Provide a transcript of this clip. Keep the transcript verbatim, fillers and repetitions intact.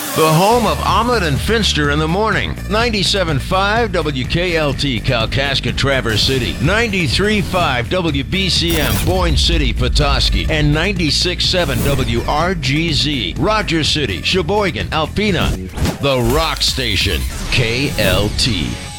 The home of Omelet and Finster in the morning. ninety-seven point five W K L T, Kalkaska, Traverse City. ninety-three point five W B C M, Boyne City, Petoskey. And ninety-six point seven W R G Z, Rogers City, Sheboygan, Alpena. The Rock Station, K L T.